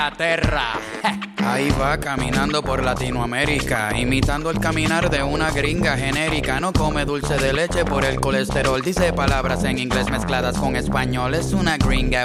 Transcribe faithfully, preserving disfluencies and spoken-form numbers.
Inglaterra. Ahí va caminando por Latinoamérica, imitando el caminar de una gringa genérica. No come dulce de leche por el colesterol, dice palabras en inglés mezcladas con español. Es una gringa